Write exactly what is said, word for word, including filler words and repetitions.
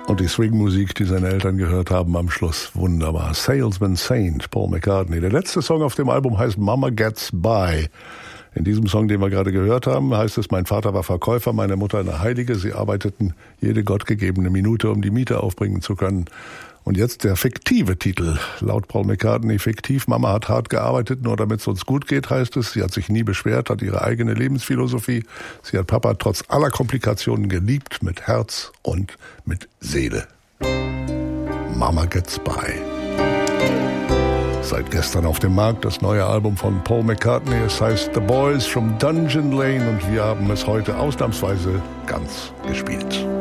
Und die Swing-Musik, die seine Eltern gehört haben, am Schluss wunderbar. Salesman Saint, Paul McCartney. Der letzte Song auf dem Album heißt Mama Gets By. In diesem Song, den wir gerade gehört haben, heißt es, mein Vater war Verkäufer, meine Mutter eine Heilige. Sie arbeiteten jede gottgegebene Minute, um die Miete aufbringen zu können. Und jetzt der fiktive Titel, laut Paul McCartney fiktiv. Mama hat hart gearbeitet, nur damit es uns gut geht, heißt es. Sie hat sich nie beschwert, hat ihre eigene Lebensphilosophie. Sie hat Papa trotz aller Komplikationen geliebt, mit Herz und mit Seele. Mama Gets By. Seit gestern auf dem Markt das neue Album von Paul McCartney. Es heißt The Boys from Dungeon Lane und wir haben es heute ausnahmsweise ganz gespielt.